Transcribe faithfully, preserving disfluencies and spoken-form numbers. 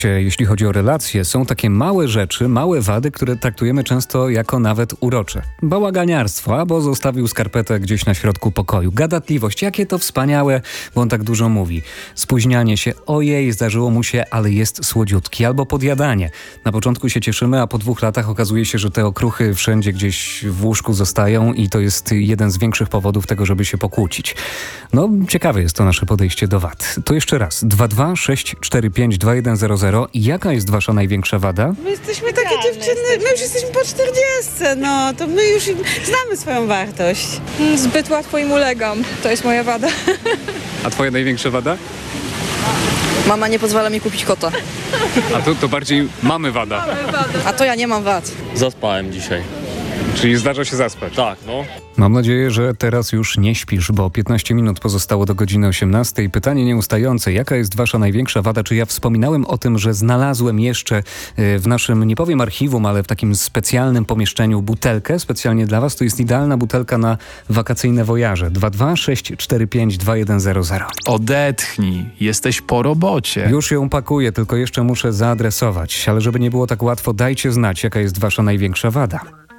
Jeśli chodzi o relacje, są takie małe rzeczy, małe wady, które traktujemy często jako nawet urocze. Bałaganiarstwo, albo zostawił skarpetę gdzieś na środku pokoju. Gadatliwość, jakie to wspaniałe, bo on tak dużo mówi. Spóźnianie się, ojej, zdarzyło mu się, ale jest słodziutki. Albo podjadanie. Na początku się cieszymy, a po dwóch latach okazuje się, że te okruchy wszędzie gdzieś w łóżku zostają i to jest jeden z większych powodów tego, żeby się pokłócić. No, ciekawe jest to nasze podejście do wad. To jeszcze raz. dwa dwa sześć cztery pięć dwa jeden zero zero. Jaka jest wasza największa wada? My jesteśmy takie dziewczyny, my już jesteśmy po czterdziestce, no to my już znamy swoją wartość. Zbyt łatwo im ulegam. To jest moja wada. A twoja największa wada? Mama nie pozwala mi kupić kota. A to, to bardziej mamy wada. A to ja nie mam wad. Zaspałem dzisiaj. Czyli zdarza się zaspać. Tak, no. Mam nadzieję, że teraz już nie śpisz, bo piętnaście minut pozostało do godziny osiemnastej. Pytanie nieustające. Jaka jest wasza największa wada? Czy ja wspominałem o tym, że znalazłem jeszcze w naszym, nie powiem archiwum, ale w takim specjalnym pomieszczeniu butelkę specjalnie dla was. To jest idealna butelka na wakacyjne wojaże. dwa dwa sześć cztery pięć dwa jeden zero zero. Odetchnij, jesteś po robocie. Już ją pakuję, tylko jeszcze muszę zaadresować. Ale żeby nie było tak łatwo, dajcie znać, jaka jest wasza największa wada.